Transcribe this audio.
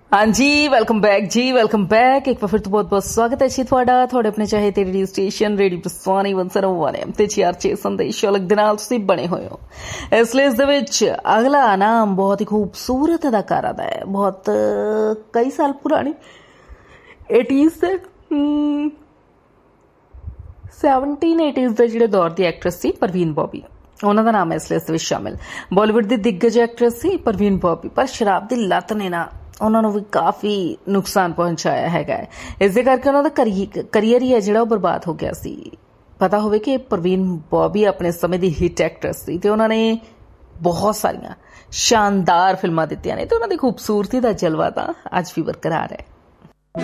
हाँ जी, welcome back जी, welcome back. एक बार फिर तो बहुत बहुत स्वागत है जी ਤੁਹਾਡਾ ਆਪਣੇ ਚਾਹੇ ਤੇ ਰੇਡੀਓ ਸਟੇਸ਼ਨ ਰੇਡੀਓ ਪ੍ਰਸਾਨੀ 101 ਤੇ ਚਰਚੇ ਸੰਦੇਸ਼ ਅਲੱਗ ਦੇ ਨਾਲ ਤੁਸੀਂ ਬਣੇ ਹੋਏ ਹੋ। ਇਸ ਲਈ ਇਸ ਦੇ ਵਿੱਚ ਅਗਲਾ ਨਾਮ ਬਹੁਤ ਹੀ ਖੂਬਸੂਰਤ ਅਦਾਕਾਰਾ ਦਾ ਹੈ, ਬਹੁਤ ਕਈ ਸਾਲ ਪੁਰਾਣੀ 80s ਦੇ 1780s ਦੇ ਜਿਹੜੇ ਦੌਰ ਦੀ ਐਕਟਰੈਸ ਸੀ परवीन बॉबी। ਉਹਨਾਂ ਦਾ ਨਾਮ ਇਸ ਲਈ ਇਸ ਵਿੱਚ ਸ਼ਾਮਿਲ। ਬਾਲੀਵੁੱਡ ਦੀ ਦਿੱਗਜ ਐਕਟਰੈਸ ਸੀ परवीन बॉबी, ਪਰ ਸ਼ਰਾਬ ਦੀ ਲੱਤ ਨੇ ਨਾ ਉਹਨਾਂ ਨੂੰ ਵੀ ਕਾਫੀ ਨੁਕਸਾਨ ਪਹੁੰਚਾਇਆ ਹੈਗਾ। ਇਸ ਦੇ ਕਰਕੇ ਉਹਨਾਂ ਦਾ ਕਰੀਅਰ ਹੀ ਹੈ ਜਿਹੜਾ ਉਹ ਬਰਬਾਦ ਹੋ ਗਿਆ ਸੀ। ਪਤਾ ਹੋਵੇ ਕਿ परवीन बॉबी ਆਪਣੇ ਸਮੇਂ ਦੀ ਹਿੱਟ ਐਕਟਰੈਸ ਸੀ ਤੇ ਉਹਨਾਂ ਨੇ ਬਹੁਤ ਸਾਰੀਆਂ ਸ਼ਾਨਦਾਰ ਫਿਲਮਾਂ ਦਿੱਤੀਆਂ ਨੇ ਤੇ ਉਹਨਾਂ ਦੀ ਖੂਬਸੂਰਤੀ ਦਾ ਜਲਵਾ ਤਾਂ ਅੱਜ ਵੀ ਬਰਕਰਾਰ ਹੈ।